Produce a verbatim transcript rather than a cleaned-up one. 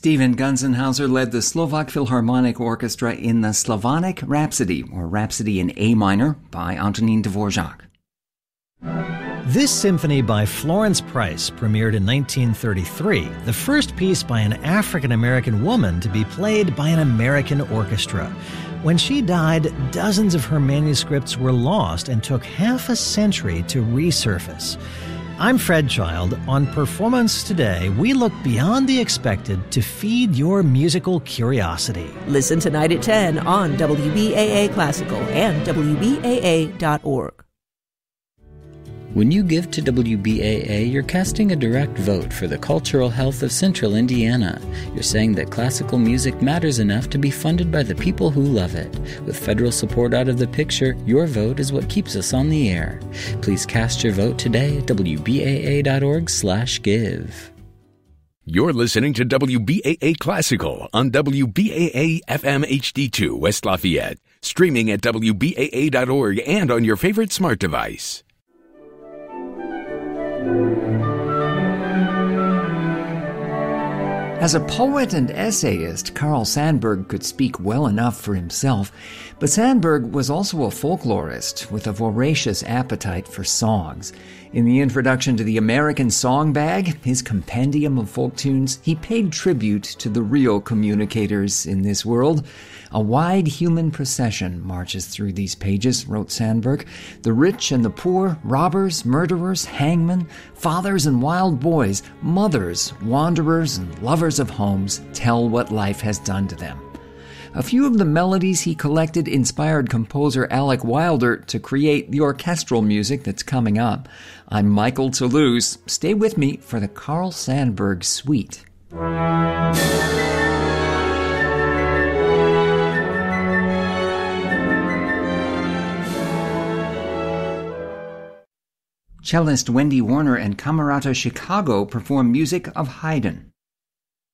Stephen Gunzenhauser led the Slovak Philharmonic Orchestra in the Slavonic Rhapsody, or Rhapsody in A minor, by Antonín Dvořák. This symphony by Florence Price premiered in nineteen thirty-three, the first piece by an African-American woman to be played by an American orchestra. When she died, dozens of her manuscripts were lost and took half a century to resurface. I'm Fred Child. On Performance Today, we look beyond the expected to feed your musical curiosity. Listen tonight at ten on W B A A Classical and W B A A dot org. When you give to W B A A, you're casting a direct vote for the cultural health of Central Indiana. You're saying that classical music matters enough to be funded by the people who love it. With federal support out of the picture, your vote is what keeps us on the air. Please cast your vote today at W B A A dot org slash give. You're listening to W B A A Classical on W B A A F M H D two West Lafayette, streaming at W B A A dot org and on your favorite smart device. As a poet and essayist, Carl Sandburg could speak well enough for himself, but Sandburg was also a folklorist with a voracious appetite for songs. In the introduction to the American Song Bag, his compendium of folk tunes, he paid tribute to the real communicators in this world. A wide human procession marches through these pages, wrote Sandburg. The rich and the poor, robbers, murderers, hangmen, fathers and wild boys, mothers, wanderers, and lovers of homes tell what life has done to them. A few of the melodies he collected inspired composer Alec Wilder to create the orchestral music that's coming up. I'm Michael Toulouse. Stay with me for the Carl Sandburg Suite. Cellist Wendy Warner and Camerata Chicago perform music of Haydn.